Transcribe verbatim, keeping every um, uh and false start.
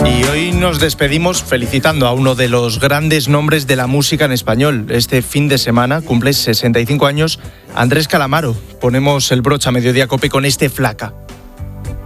Y hoy nos despedimos felicitando a uno de los grandes nombres de la música en español. Este fin de semana cumple sesenta y cinco años Andrés Calamaro. Ponemos el broche a Mediodía Cope con este Flaca.